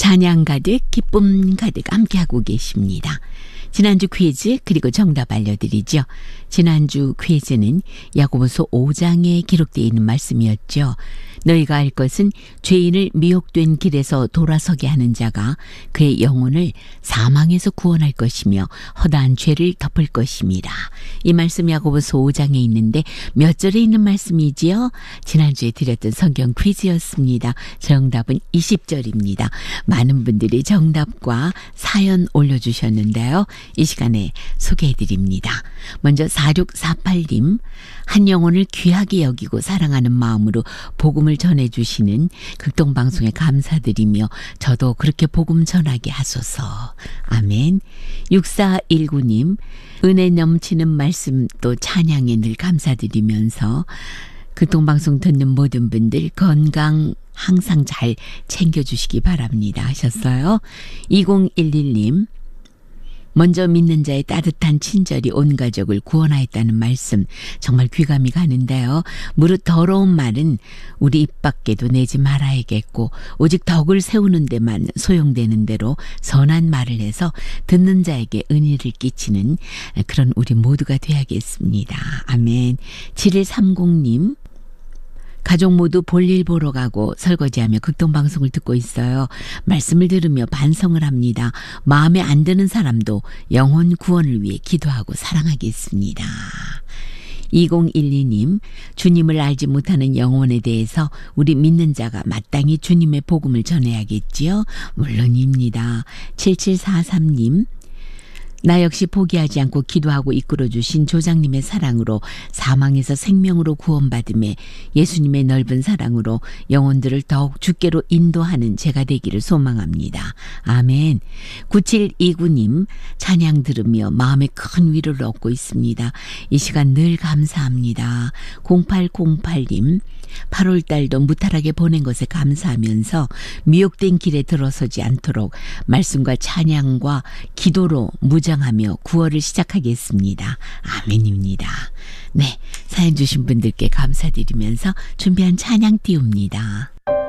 찬양 가득 기쁨 가득 함께하고 계십니다. 지난주 퀴즈 그리고 정답 알려드리죠. 지난주 퀴즈는 야고보서 5장에 기록되어 있는 말씀이었죠. 너희가 알 것은 죄인을 미혹된 길에서 돌아서게 하는 자가 그의 영혼을 사망에서 구원할 것이며 허다한 죄를 덮을 것입니다. 이 말씀 야고보서 5장에 있는데 몇 절에 있는 말씀이지요? 지난주에 드렸던 성경 퀴즈였습니다. 정답은 20절입니다. 많은 분들이 정답과 사연 올려주셨는데요. 이 시간에 소개해드립니다. 먼저 4648님, 한 영혼을 귀하게 여기고 사랑하는 마음으로 복음을 전해주시는 극동방송에 감사드리며 저도 그렇게 복음 전하게 하소서. 아멘. 6419님, 은혜 넘치는 말씀 또 찬양에 늘 감사드리면서 극동방송 듣는 모든 분들 건강 항상 잘 챙겨주시기 바랍니다 하셨어요. 2011님, 먼저 믿는 자의 따뜻한 친절이 온 가족을 구원하였다는 말씀 정말 귀감이 가는데요. 무릇 더러운 말은 우리 입 밖에도 내지 말아야겠고 오직 덕을 세우는 데만 소용되는 대로 선한 말을 해서 듣는 자에게 은혜를 끼치는 그런 우리 모두가 되어야겠습니다. 아멘. 7130님, 가족 모두 볼일 보러 가고 설거지하며 극동방송을 듣고 있어요. 말씀을 들으며 반성을 합니다. 마음에 안 드는 사람도 영혼 구원을 위해 기도하고 사랑하겠습니다. 2012님, 주님을 알지 못하는 영혼에 대해서 우리 믿는 자가 마땅히 주님의 복음을 전해야겠지요? 물론입니다. 7743님, 나 역시 포기하지 않고 기도하고 이끌어주신 조장님의 사랑으로 사망에서 생명으로 구원받음에 예수님의 넓은 사랑으로 영혼들을 더욱 주께로 인도하는 제가 되기를 소망합니다. 아멘. 9729님, 찬양 들으며 마음에 큰 위로를 얻고 있습니다. 이 시간 늘 감사합니다. 0808님, 8월달도 무탈하게 보낸 것에 감사하면서 미혹된 길에 들어서지 않도록 말씀과 찬양과 기도로 무장하며 구월을 시작하겠습니다. 아멘입니다. 네, 사연 주신 분들께 감사드리면서 준비한 찬양 띄웁니다.